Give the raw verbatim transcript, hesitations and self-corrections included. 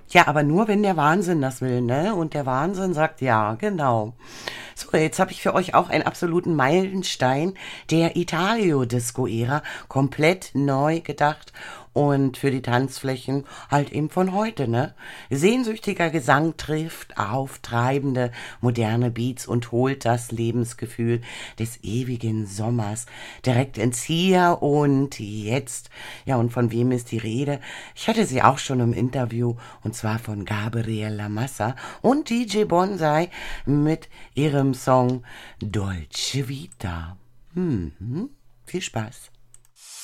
Ja, aber nur, wenn der Wahnsinn das will, ne? Und der Wahnsinn sagt ja, genau. So, jetzt habe ich für euch auch einen absoluten Meilenstein der Italio-Disco-Ära komplett neu gedacht und für die Tanzflächen halt eben von heute, ne? Sehnsüchtiger Gesang trifft auf treibende, moderne Beats und holt das Lebensgefühl des ewigen Sommers direkt ins Hier und Jetzt. Ja, und von wem ist die Rede? Ich hatte sie auch schon im Interview und zwar von Gabriella Massa und D J Bonsai mit ihrem Song Dolce Vita. Mhm. Viel Spaß.